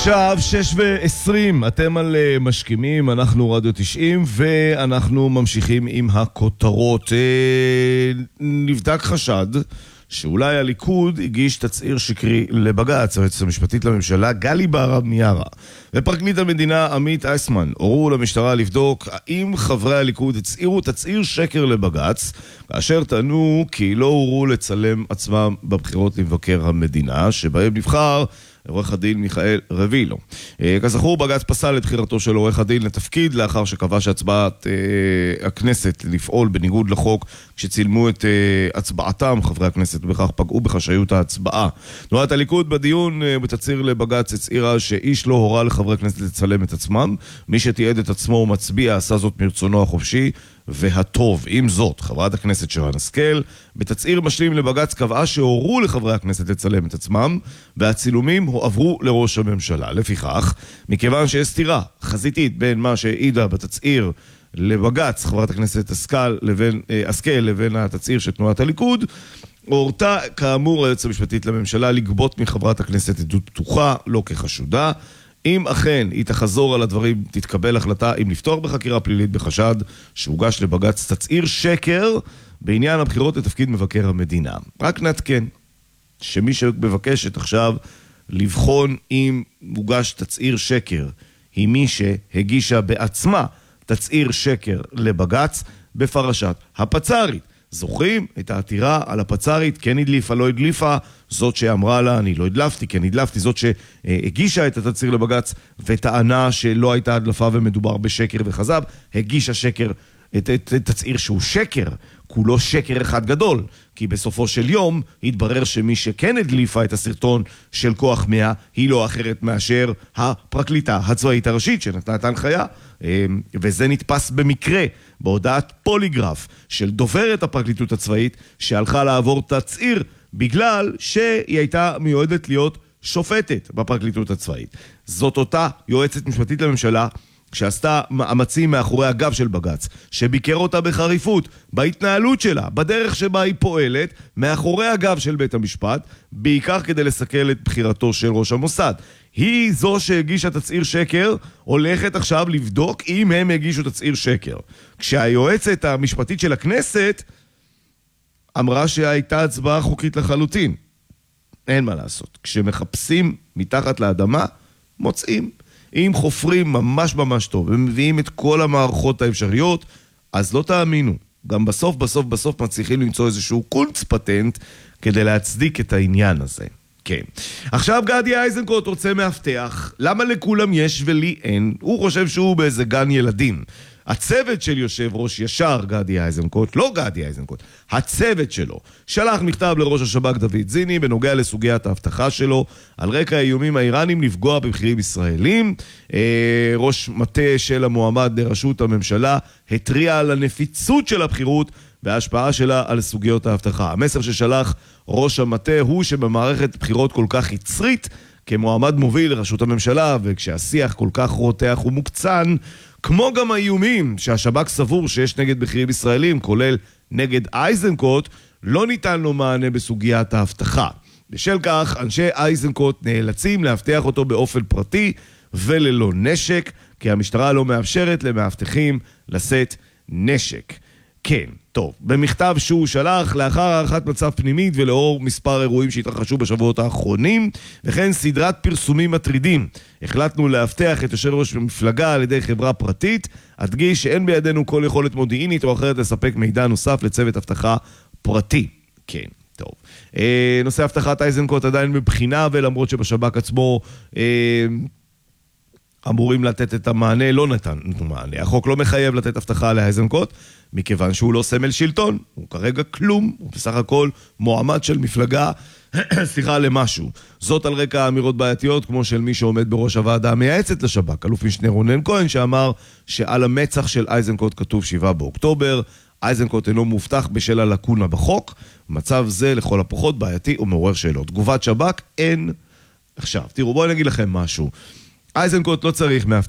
עכשיו 6:20, אתם על משכימים, אנחנו רדיו 90 ואנחנו ממשיכים עם הכותרות. נבדק חשד שאולי הליכוד הגיש תצהיר שקרי לבג"ץ. היועצת המשפטית לממשלה גלי בהרב מיארה ופרקליט המדינה עמית אייסמן הורו למשטרה לבדוק האם חברי הליכוד הצהירו תצהיר שקר לבג"ץ, כאשר טענו כי לא הורו לצלם עצמם בבחירות למבקר המדינה שבהם נבחר עורך הדין מיכאל רבילו. כזכור, בג"ץ פסל את בחירתו של עורך הדין לתפקיד לאחר שקבע שהצבעת הכנסת לפעול בניגוד לחוק כשצילמו את הצבעתם חברי הכנסת ובכך פגעו בחשאיות ההצבעה. תנועת הליכוד בדיון בתצהיר לבג"ץ הצהירה שאיש לא הורה לחברי הכנסת לצלם את עצמם. מי שתיעד את עצמו ומצביע עשה זאת מרצונו החופשי והטוב. עם זאת, חברת הכנסת שרן השכל בתצהיר משלים לבג"ץ קבעה שהורו לחברי הכנסת לצלם את עצמם והצילומים הועברו לראש הממשלה. לפיכך, מכיוון שיש סתירה חזיתית בין מה שהעידה בתצהיר לבג"ץ חברת הכנסת השכל לבין התצהיר של תנועת הליכוד, הורתה כאמור היועצת המשפטית לממשלה לגבות מחברת הכנסת עדות פתוחה, לא כחשודה. אם אכן היא תחזור על הדברים, תתקבל החלטה אם לפתוח בחקירה פלילית בחשד שהוגש לבג"ץ תצהיר שקר בעניין הבחירות לתפקיד מבקר המדינה. רק נתקן שמי שמבקשת עכשיו לבחון אם הוגש תצהיר שקר היא מי שהגישה בעצמה תצהיר שקר לבג"ץ בפרשת הפצ"רית. זוכרים את העתירה על הפצ"רית, כן הדליפה, לא הדליפה, זאת שאמרה לה אני לא הדלפתי, כן הדלפתי, זאת שהגישה את התצהיר לבג"ץ וטענה שלא הייתה הדלפה ומדובר בשקר וכזב, הגישה שקר, את תצהיר שהוא שקר, כולו שקר אחד גדול, כי בסופו של יום התברר שמי שכן הדליפה את הסרטון של כוח 100 היא לא אחרת מאשר הפרקליטה הצבאית הראשית שנתנה את ההנחיה, וזה נתפס במקרה בהודעת פוליגרף של דוברת הפרקליטות הצבאית שהלכה לעבור תצהיר בגלל שהיא הייתה מיועדת להיות שופטת בפרקליטות הצבאית. זאת אותה יועצת משפטית לממשלה שעשתה מאמצים מאחורי הגב של בג"ץ, שביקר אותה בחריפות, בהתנהלות שלה, בדרך שבה היא פועלת, מאחורי הגב של בית המשפט, בעיקר כדי לסכל את בחירתו של ראש המוסד. היא זו שהגישה תצהיר שקר, הולכת עכשיו לבדוק אם הם הגישו תצהיר שקר. כשהיועצת המשפטית של הכנסת אמרה שהייתה הצבעה חוקית לחלוטין. אין מה לעשות. כשמחפשים מתחת לאדמה, מוצאים. אם חופרים ממש ממש טוב ומביאים את כל המערכות האפשריות, אז לא תאמינו. גם בסוף מצליחים למצוא איזשהו קונץ פטנט כדי להצדיק את העניין הזה. כן. עכשיו גדי איזנקוט רוצה מאבטח. למה לכולם יש ולי אין? הוא חושב שהוא באיזה גן ילדים. הצוות של יושב ראש ישר גדי איזנקוט, לא גדי איזנקוט, הצוות שלו, שלח מכתב לראש השב"כ דוד זיני בנוגע לסוגיית ההבטחה שלו על רקע האיומים האיראנים לפגוע בבחירים ישראלים. ראש מטה של המועמד לראשות הממשלה התריע על הנפיצות של הבחירות וההשפעה שלה על סוגיות ההבטחה. המסר ששלח ראש המטה הוא שבמערכת בחירות כל כך יצרית כמועמד מוביל לראשות הממשלה, וכשהשיח כל כך רותח ומוקצן, כמו גם האיומים שהשב"כ סבור שיש נגד בכירים ישראלים, כולל נגד איזנקוט, לא ניתן לו מענה בסוגיית ההבטחה. בשל כך, אנשי איזנקוט נאלצים להבטח אותו באופן פרטי וללא נשק, כי המשטרה לא מאפשרת למאבטחים לשאת נשק. כן, טוב. במכתב שהוא שלח לאחר הערכת מצב פנימית ולאור מספר אירועים שהתרחשו בשבועות האחרונים, וכן סדרת פרסומים מטרידים, החלטנו להבטח את יושב ראש המפלגה על ידי חברה פרטית. אדגיש שאין בידינו כל יכולת מודיעינית או אחרת לספק מידע נוסף לצוות הבטחה פרטי. כן, טוב. נושא הבטחת איזנקוט עדיין בבחינה, ולמרות שבשב"כ עצמו אמורים לתת את המענה, לא נתן מענה. החוק לא מחייב לתת הבטחה לאיזנקוט, מכיוון שהוא לא סמל שלטון, הוא כרגע כלום, הוא בסך הכל מועמד של מפלגה, למשהו. זאת על רקע אמירות בעייתיות, כמו של מי שעומד בראש הוועדה המייעצת לשב"כ, אלוף משנה רונן כהן, שאמר שעל המצח של איזנקוט כתוב 7 באוקטובר, איזנקוט אינו מובטח בשל הלקונה בחוק, מצב זה לכל הפחות בעייתי ומעורר שאלות. תגובת שב"כ אין. עכשיו, תראו, בואו נגיד לכם משהו. איזנקוט לא צריך מאבטח.